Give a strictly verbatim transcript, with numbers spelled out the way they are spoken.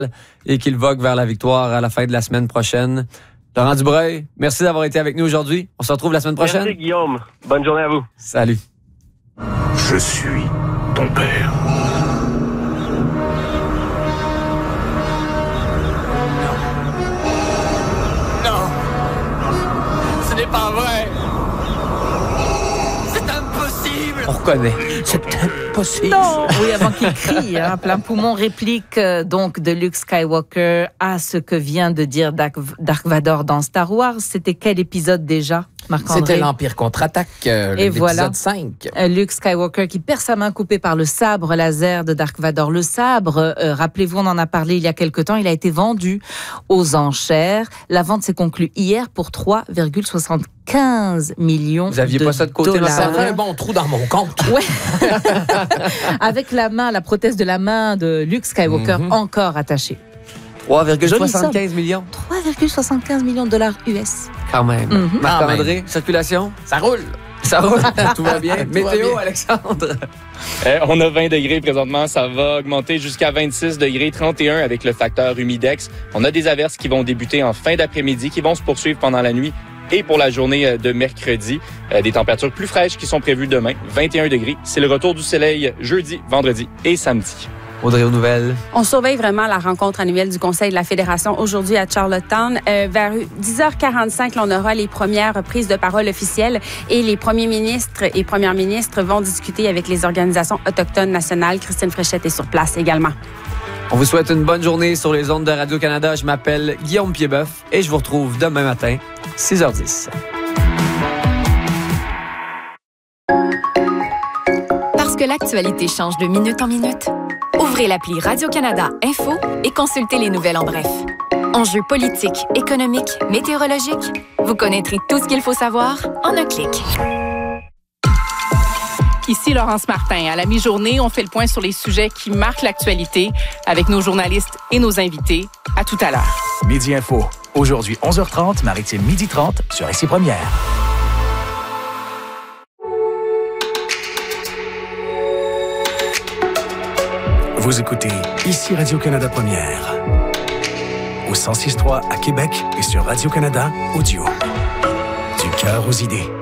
et qu'il vogue vers la victoire à la fin de la semaine prochaine. Laurent Dubreuil, merci d'avoir été avec nous aujourd'hui. On se retrouve la semaine prochaine. Merci Guillaume. Bonne journée à vous. Salut. Je suis ton père. Ce n'est pas vrai. C'est impossible. On reconnaît. C'est impossible. Non. Oui, avant qu'il crie, hein, plein poumon, réplique euh, donc de Luke Skywalker à ce que vient de dire Dark, Dark Vador dans Star Wars. C'était quel épisode déjà, Marc-André? C'était l'Empire contre-attaque, euh, Et l'épisode voilà. cinq. Euh, Luke Skywalker qui perd sa main coupée par le sabre laser de Dark Vador. Le sabre, euh, rappelez-vous, on en a parlé il y a quelque temps, il a été vendu aux enchères. La vente s'est conclue hier pour trois virgule soixante-quinze millions de dollars. Vous aviez pas ça de côté, Ça fait un bon trou dans mon compte. Ouais. Avec la main, la prothèse de la main de Luke Skywalker Mm-hmm. encore attachée. trois virgule soixante-quinze millions. trois virgule soixante-quinze millions de dollars U S. Quand même. Mm-hmm. Marc-André, circulation? Ça roule. Ça roule. Tout va bien. Tout va Météo, bien. Alexandre? Euh, on a vingt degrés présentement, ça va augmenter jusqu'à vingt-six degrés, trente et un avec le facteur humidex. On a des averses qui vont débuter en fin d'après-midi, qui vont se poursuivre pendant la nuit et pour la journée de mercredi. Euh, des températures plus fraîches qui sont prévues demain, vingt et un degrés. C'est le retour du soleil jeudi, vendredi et samedi. Audrey aux nouvelles. On surveille vraiment la rencontre annuelle du Conseil de la Fédération aujourd'hui à Charlottetown. Euh, vers dix heures quarante-cinq, là, on aura les premières prises de parole officielles et les premiers ministres et premières ministres vont discuter avec les organisations autochtones nationales. Christine Fréchette est sur place également. On vous souhaite une bonne journée sur les ondes de Radio-Canada. Je m'appelle Guillaume Piedboeuf et je vous retrouve demain matin, six heures dix. Parce que l'actualité change de minute en minute, ouvrez l'appli Radio-Canada Info et consultez les nouvelles en bref. Enjeux politiques, économiques, météorologiques, vous connaîtrez tout ce qu'il faut savoir en un clic. Ici Laurence Martin. À la mi-journée, on fait le point sur les sujets qui marquent l'actualité avec nos journalistes et nos invités. À tout à l'heure. Midi Info. Aujourd'hui, onze heures trente, Maritime midi trente sur Ici Première. Vous écoutez Ici Radio-Canada Première. Au cent six virgule trois à Québec et sur Radio-Canada Audio. Du cœur aux idées.